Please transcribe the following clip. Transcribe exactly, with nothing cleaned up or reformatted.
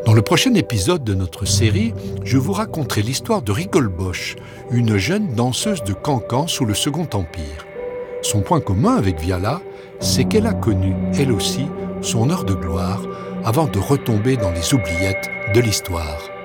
Dans le prochain épisode de notre série, je vous raconterai l'histoire de Rigole Bosch, une jeune danseuse de cancan sous le Second Empire. Son point commun avec Viala, c'est qu'elle a connu, elle aussi, son heure de gloire avant de retomber dans les oubliettes de l'histoire.